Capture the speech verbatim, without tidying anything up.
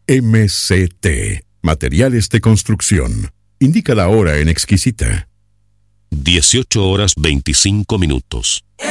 M C T, Materiales de Construcción. Indica la hora en Exquisita. dieciocho horas veinticinco minutos.